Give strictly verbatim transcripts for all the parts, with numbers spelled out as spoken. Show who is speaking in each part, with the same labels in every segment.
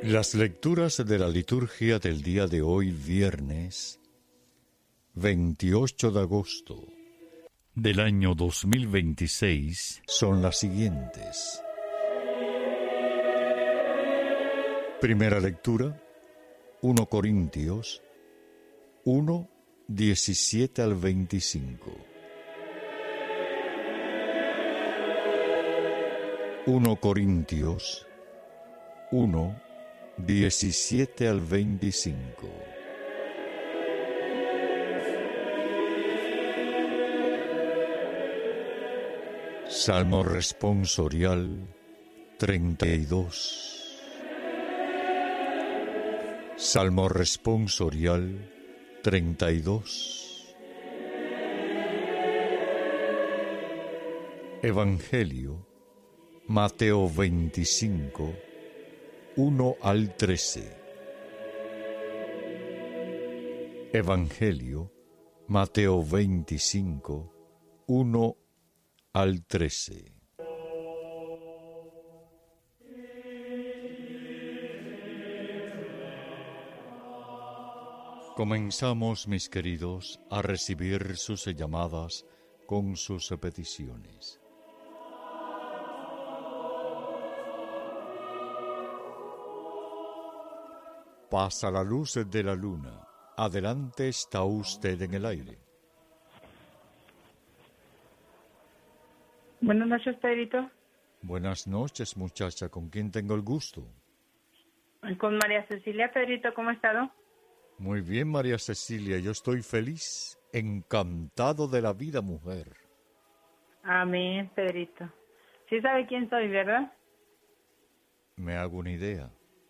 Speaker 1: Las lecturas de la liturgia del día de hoy, viernes veintiocho de agosto del año dos mil veintiséis, son las siguientes. Primera lectura, primera Corintios uno, diecisiete al veinticinco. primera Corintios uno, diecisiete al veinticinco. Salmo responsorial treinta y dos. Salmo responsorial treinta y dos. Evangelio Mateo veinticinco, uno al trece. Evangelio Mateo veinticinco, uno al trece. Comenzamos, mis queridos, a recibir sus llamadas con sus peticiones. Pasa la luz de la luna. Adelante, está usted en el aire.
Speaker 2: Buenas noches, Pedrito.
Speaker 1: Buenas noches, muchacha. ¿Con quién tengo el gusto?
Speaker 2: Con María Cecilia. Pedrito, ¿cómo ha estado?
Speaker 1: Muy bien, María Cecilia. Yo estoy feliz, encantado de la vida, mujer.
Speaker 2: Amén, Pedrito. Sí sabe quién soy, ¿verdad?
Speaker 1: Me hago una idea.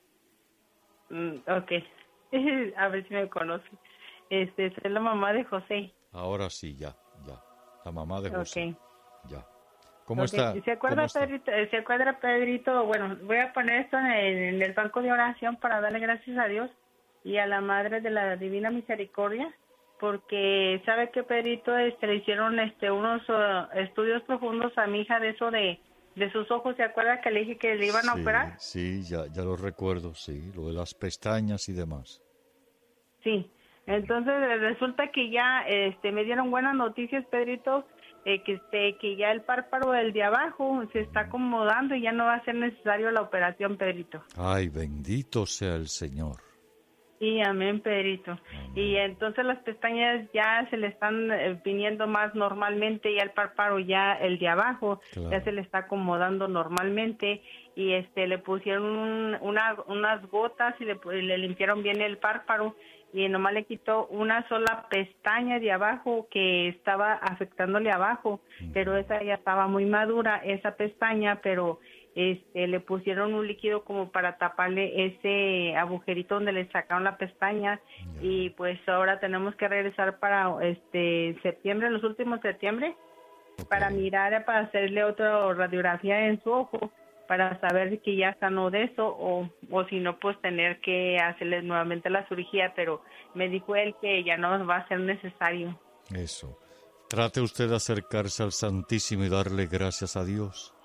Speaker 2: Mm, ok. A ver si me conoce. Este, soy la mamá de José.
Speaker 1: Ahora sí, ya, ya. La mamá de José.
Speaker 2: Ok.
Speaker 1: Ya. ¿Cómo
Speaker 2: Okay.
Speaker 1: está?
Speaker 2: ¿Se acuerda, Pedrito? ¿Se acuerda, Pedrito? Bueno, voy a poner esto en el, en el banco de oración para darle gracias a Dios y a la Madre de la Divina Misericordia, porque sabe que, Pedrito, este, le hicieron este unos uh, estudios profundos a mi hija de eso de, de sus ojos. ¿Se acuerda que le dije que le iban
Speaker 1: sí,
Speaker 2: a operar?
Speaker 1: Sí, ya, ya lo recuerdo, sí, lo de las pestañas y demás.
Speaker 2: Sí, entonces resulta que ya este, me dieron buenas noticias, Pedrito, eh, que, este, que ya el párpado del de abajo se está acomodando y ya no va a ser necesario la operación, Pedrito.
Speaker 1: Ay, bendito sea el Señor.
Speaker 2: Sí, amén, Pedrito. Amén. Y entonces las pestañas ya se le están eh, viniendo más normalmente, y el párpado ya, el de abajo, claro, ya se le está acomodando normalmente, y este le pusieron un, una, unas gotas y le, le limpiaron bien el párpado, y nomás le quitó una sola pestaña de abajo que estaba afectándole abajo, uh-huh, pero esa ya estaba muy madura, esa pestaña, pero este le pusieron un líquido como para taparle ese agujerito donde le sacaron la pestaña, uh-huh, y pues ahora tenemos que regresar para este septiembre, los últimos de septiembre, okay, para mirar, para hacerle otra radiografía en su ojo, para saber que ya sanó de eso, o, o si no, pues tener que hacerle nuevamente la cirugía, pero me dijo él que ya no va a ser necesario.
Speaker 1: Eso. Trate usted de acercarse al Santísimo y darle gracias a Dios.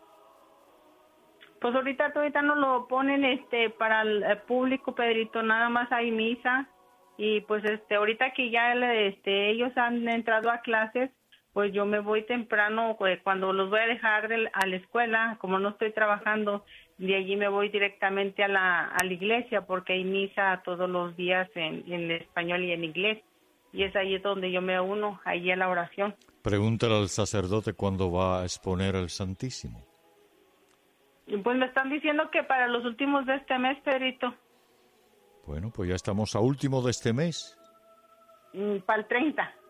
Speaker 2: Pues ahorita, ahorita no lo ponen este para el público, Pedrito, nada más hay misa, y pues este ahorita que ya este ellos han entrado a clases, pues yo me voy temprano, pues, cuando los voy a dejar de, a la escuela, como no estoy trabajando, de allí me voy directamente a la, a la iglesia, porque hay misa todos los días en, en español y en inglés, y es ahí donde yo me uno, ahí a la oración.
Speaker 1: Pregúntale al sacerdote cuándo va a exponer al Santísimo.
Speaker 2: Y pues me están diciendo que para los últimos de este mes, Pedrito.
Speaker 1: Bueno, pues ya estamos a último de este mes.
Speaker 2: Mm, para el treinta.